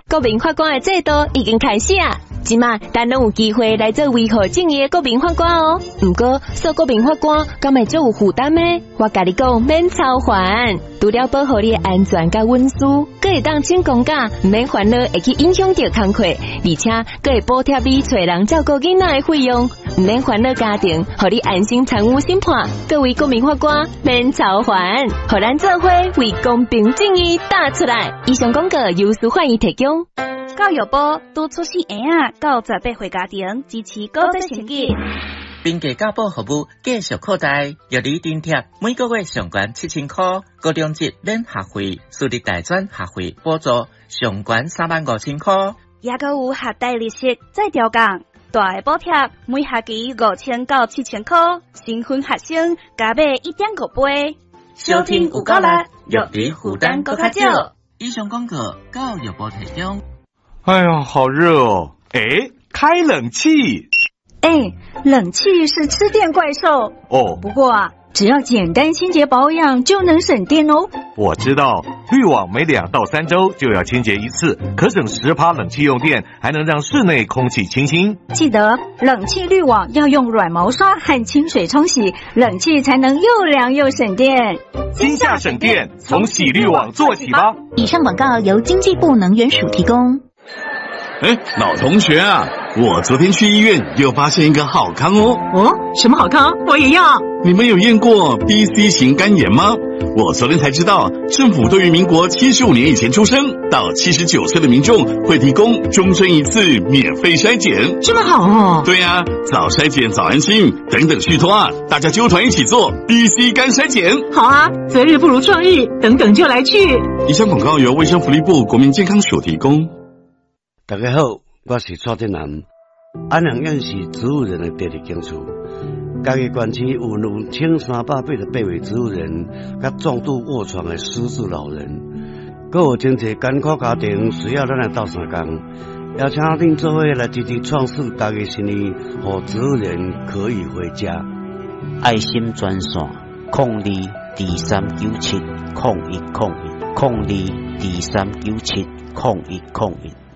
国民法官的制度已经开始啊！即马咱拢有机会来做维护正义的国民法官哦。不过做国民法官敢会足有负担呢？我甲你讲，免操烦，除了保护你的安全甲隐私，佫会当请公假，免烦恼会去影响到工课，而且佫会补贴你找人照顾囡仔的费用，唔免烦恼家庭，互你安心参与审判。各位国民法官，免操烦，互咱做伙为公平正义打出来。以上广告由司法院提供。 教育部拄出新婴仔到18岁家庭支持高级成绩。 并家教保服务继续扩大，由你津贴每个月上悬7000块，高中级免学费，私立大专学费补助上悬35000块， 也阁有学贷利息再调降，大的补贴每学期5000到7000块，新婚学生加买1.5倍。 收听有够力，育儿负担搁较少。以上广告教育部提供。 哎呀，好热哦！哎，开冷气。 哎，冷气是吃电怪兽哦。 不过啊，只要简单清洁保养就能省电哦。 我知道，滤网每2到3周就要清洁一次，可省10%冷气用电，还能让室内空气清新。 记得冷气滤网要用软毛刷和清水冲洗，冷气才能又凉又省电。 今夏省电，从洗滤网做起吧。 以上广告由经济部能源署提供。 哎，老同学啊，我昨天去医院又发现一个好康哦。 哦，什么好康？我也要。 你们有验过 BC 型肝炎吗？我昨天才知道，政府对于民国75年以前出生到79岁的民众会提供终身1次免费筛检。 这么好哦。 对啊，早筛检早安心，等等续托啊，大家揪团一起做 BC 肝筛检。 好啊，择日不如撞日，等等就来去。 以上广告由卫生福利部国民健康署提供。 大家好，我是蔡振南。安阳县是植物人的第二警处，家己县区有1300的被围植物人，甲重度卧床的失智老人，阁有真侪艰苦家庭需要咱来斗相共，邀请恁做伙来积极创设家己生意，让植物人可以回家。 爱心专线02239701010223970101。